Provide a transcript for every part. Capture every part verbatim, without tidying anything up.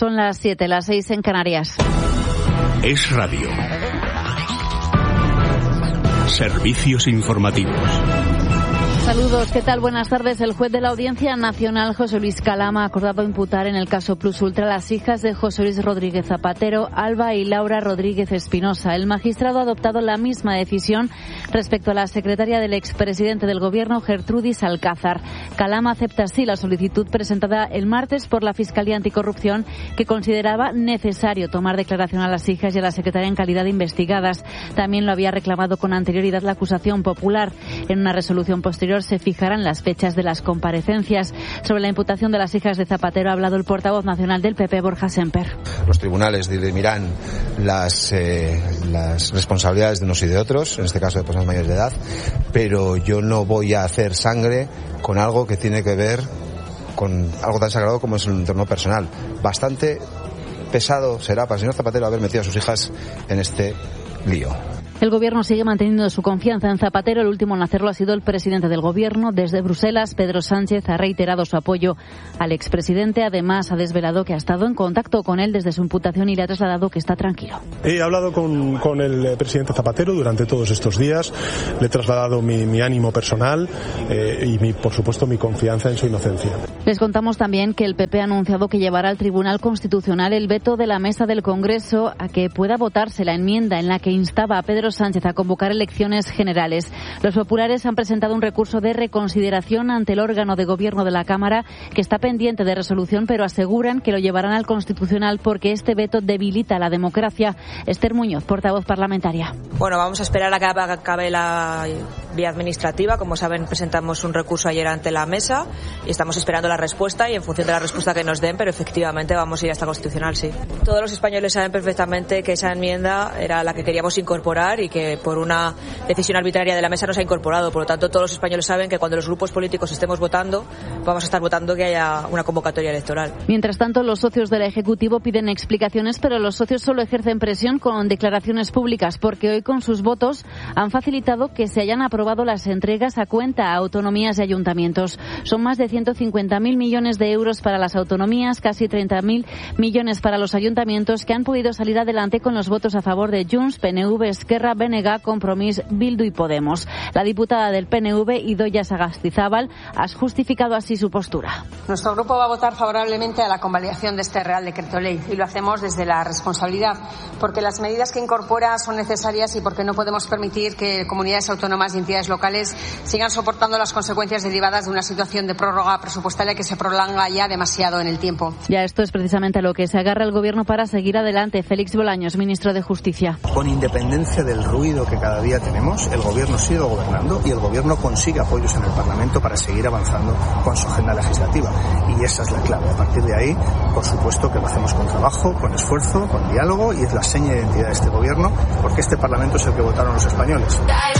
Son las siete, las seis en Canarias. Es Radio. Servicios informativos. Saludos, ¿qué tal? Buenas tardes. El juez de la Audiencia Nacional, José Luis Calama, ha acordado imputar en el caso Plus Ultra a las hijas de José Luis Rodríguez Zapatero, Alba y Laura Rodríguez Espinosa. El magistrado ha adoptado la misma decisión respecto a la secretaria del expresidente del Gobierno, Gertrudis Alcázar. Calama acepta así la solicitud presentada el martes por la Fiscalía Anticorrupción, que consideraba necesario tomar declaración a las hijas y a la secretaria en calidad de investigadas. También lo había reclamado con anterioridad la acusación popular. En una resolución posterior se fijarán las fechas de las comparecencias. Sobre la imputación de las hijas de Zapatero ha hablado el portavoz nacional del P P, Borja Semper. Los tribunales dirimirán las, eh, las responsabilidades de unos y de otros, en este caso de personas mayores de edad, pero yo no voy a hacer sangre con algo que tiene que ver con algo tan sagrado como es el entorno personal. Bastante pesado será para el señor Zapatero haber metido a sus hijas en este lío. El Gobierno sigue manteniendo su confianza en Zapatero. El último en hacerlo ha sido el presidente del Gobierno. Desde Bruselas, Pedro Sánchez ha reiterado su apoyo al expresidente. Además, ha desvelado que ha estado en contacto con él desde su imputación y le ha trasladado que está tranquilo. He hablado con, con el presidente Zapatero durante todos estos días. Le he trasladado mi, mi ánimo personal eh, y, mi, por supuesto, mi confianza en su inocencia. Les contamos también que el P P ha anunciado que llevará al Tribunal Constitucional el veto de la mesa del Congreso a que pueda votarse la enmienda en la que instaba a Pedro Sánchez a convocar elecciones generales. Los populares han presentado un recurso de reconsideración ante el órgano de gobierno de la Cámara, que está pendiente de resolución, pero aseguran que lo llevarán al Constitucional porque este veto debilita la democracia. Esther Muñoz, portavoz parlamentaria. Bueno, vamos a esperar a que acabe la vía administrativa. Como saben, presentamos un recurso ayer ante la mesa y estamos esperando la respuesta, y en función de la respuesta que nos den, pero efectivamente vamos a ir hasta el Constitucional, sí. Todos los españoles saben perfectamente que esa enmienda era la que queríamos incorporar y que por una decisión arbitraria de la mesa no se ha incorporado. Por lo tanto, todos los españoles saben que cuando los grupos políticos estemos votando, vamos a estar votando que haya una convocatoria electoral. Mientras tanto, los socios del Ejecutivo piden explicaciones, pero los socios solo ejercen presión con declaraciones públicas, porque hoy con sus votos han facilitado que se hayan aprobado las entregas a cuenta a autonomías y ayuntamientos. Son más de ciento cincuenta mil millones de euros para las autonomías, casi treinta mil millones para los ayuntamientos, que han podido salir adelante con los votos a favor de Junts, P N V, Esquerra, B N G, Compromís, Bildu y Podemos. La diputada del P N V, Idoia Sagastizábal, ha justificado así su postura. Nuestro grupo va a votar favorablemente a la convalidación de este Real Decreto Ley, y lo hacemos desde la responsabilidad, porque las medidas que incorpora son necesarias y porque no podemos permitir que comunidades autónomas y entidades locales sigan soportando las consecuencias derivadas de una situación de prórroga presupuestaria que se prolonga ya demasiado en el tiempo. Ya esto es precisamente a lo que se agarra el Gobierno para seguir adelante. Félix Bolaños, ministro de Justicia. Con independencia del ruido que cada día tenemos, el Gobierno sigue gobernando y el Gobierno consigue apoyos en el Parlamento para seguir avanzando con su agenda legislativa. Y esa es la clave. A partir de ahí, por supuesto que lo hacemos con trabajo, con esfuerzo, con diálogo, y es la seña de identidad de este Gobierno, porque este Parlamento es el que votaron los españoles.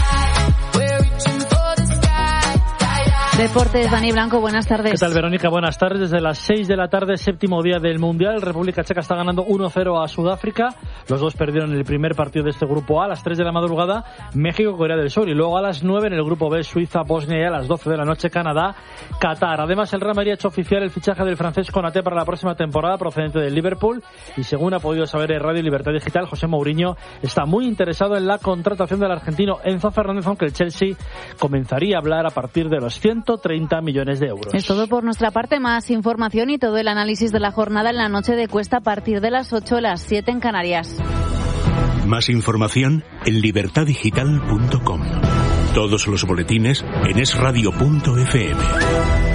Deportes, Dani Blanco, buenas tardes. ¿Qué tal, Verónica? Buenas tardes. Desde las seis de la tarde, séptimo día del Mundial. República Checa está ganando uno cero a Sudáfrica. Los dos perdieron el primer partido de este grupo A. A las tres de la madrugada, México, Corea del Sur. Y luego a las nueve en el grupo B, Suiza, Bosnia, y a las doce de la noche, Canadá, Qatar. Además, el Real Madrid ha hecho oficial el fichaje del francés Konaté para la próxima temporada, procedente del Liverpool. Y según ha podido saber en Radio Libertad Digital, José Mourinho está muy interesado en la contratación del argentino Enzo Fernández, aunque el Chelsea comenzaría a hablar a partir de los ciento treinta millones de euros. Es todo por nuestra parte. Más información y todo el análisis de la jornada en la noche de Cuesta a partir de las ocho, las siete en Canarias. Más información en libertad digital punto com. Todos los boletines en es radio punto efe eme.